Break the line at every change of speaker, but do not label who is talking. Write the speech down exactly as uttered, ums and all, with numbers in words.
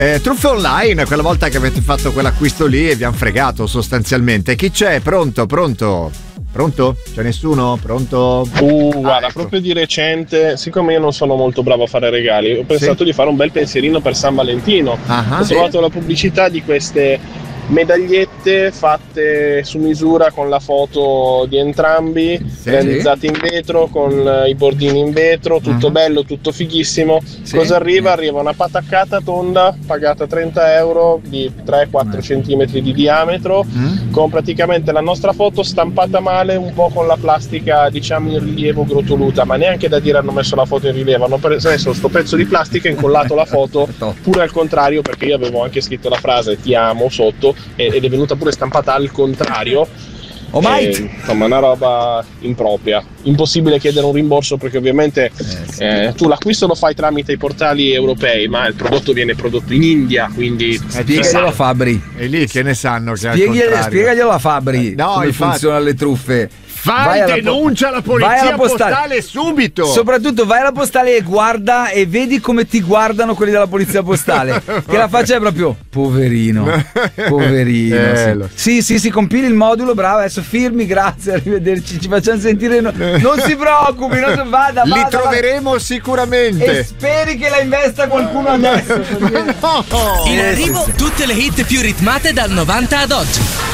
Eh, truffe online, quella volta che avete fatto quell'acquisto lì e vi hanno fregato sostanzialmente. Chi c'è? Pronto? Pronto? Pronto? C'è nessuno? Pronto?
Uh, guarda,
ah, ecco.
proprio di recente, siccome io non sono molto bravo a fare regali, ho pensato
Sì.
di fare un bel pensierino per San Valentino.
Ah,
ho
sì.
trovato la pubblicità di queste medagliette fatte su misura con la foto di entrambi,
Sì.
realizzate in vetro con i bordini in vetro, tutto
Uh-huh.
bello, tutto fighissimo.
Sì.
Cosa arriva? Arriva una pataccata tonda pagata trenta euro di tre quattro
Eh.
centimetri di diametro,
Mm?
con praticamente la nostra foto stampata male, un po' con la plastica diciamo in rilievo grotoluta, ma neanche da dire hanno messo la foto in rilievo, hanno preso sto pezzo di plastica e incollato la foto pure al contrario, perché io avevo anche scritto la frase ti amo sotto ed è venuta pure stampata al contrario.
Oh,
E, insomma, una roba impropria, impossibile chiedere un rimborso perché ovviamente
Eh, sì.
eh, tu l'acquisto lo fai tramite i portali europei, ma il prodotto viene prodotto in India, quindi
Spiegaglielo a Fabri.
E lì che ne sanno che è al
Spiegaglielo,
contrario?
spiegaglielo a Fabri
Eh, no,
come
infatti.
funzionano le truffe.
Fai
Vai alla po-
denuncia alla
vai
polizia
alla postale.
postale subito.
Soprattutto vai alla postale e guarda e vedi come ti guardano quelli della polizia postale. Che la faccia è proprio poverino. Poverino.
Eh,
sì.
lo-
sì, sì, sì, compili il modulo, bravo, adesso firmi, grazie, arrivederci. Ci facciamo sentire. No- non si preoccupi, non si vada,
Li
vada,
troveremo
vada.
sicuramente.
E speri che la investa qualcuno adesso.
No.
In arrivo tutte le hit più ritmate dal novanta ad oggi.